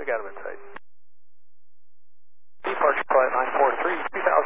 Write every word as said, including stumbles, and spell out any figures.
got him in sight. Departure flight nine four three, two thousand.